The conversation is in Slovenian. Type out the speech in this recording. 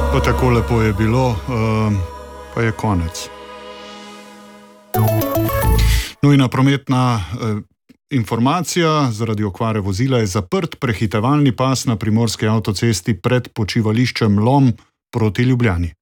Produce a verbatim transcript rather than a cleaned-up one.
Pa tako lepo je bilo, uh, pa je konec. Nujna prometna uh, informacija: zaradi okvare vozila je zaprt prehitevalni pas na primorski avtocesti pred počivališčem Lom proti Ljubljani.